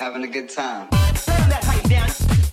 having a good time. Turn that pipe down.